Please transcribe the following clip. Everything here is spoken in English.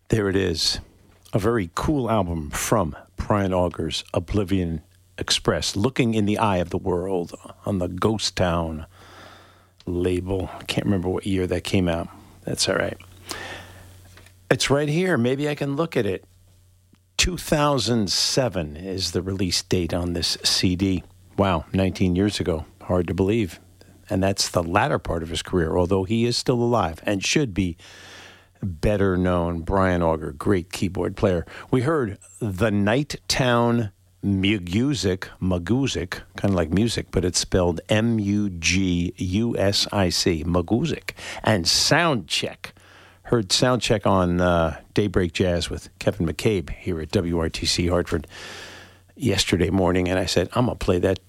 There it is. A very cool album from Brian Auger's Oblivion Express, Looking in the Eye of the World on the Ghost Town label. I can't remember what year that came out. That's all right. It's right here. Maybe I can look at it. 2007 is the release date on this CD. Wow, 19 years ago. Hard to believe. And that's the latter part of his career, although he is still alive and should be better known. Brian Auger, great keyboard player. We heard The Night Town Mugusic, kind of like music, but it's spelled Mugusic, Mugusic, and Soundcheck. Heard Soundcheck on Daybreak Jazz with Kevin McCabe here at WRTC Hartford yesterday morning, and I said, I'm going to play that